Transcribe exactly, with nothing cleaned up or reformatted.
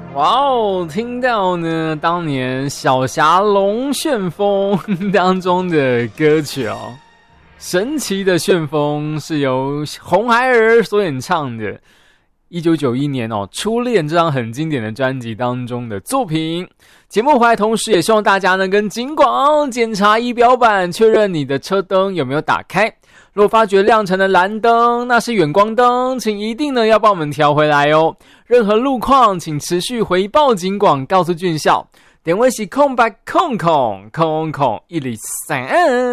哇哦，听到呢当年小侠龙旋风当中的歌曲哦，神奇的旋风是由红孩儿所演唱的一九九一年哦，初恋这张很经典的专辑当中的作品。节目回来同时也希望大家能跟警广检查仪表板，确认你的车灯有没有打开。若发觉亮成的蓝灯那是远光灯，请一定呢要帮我们调回来哦。任何路况请持续回报警广，告诉军校。点位是空白空空空空一零三。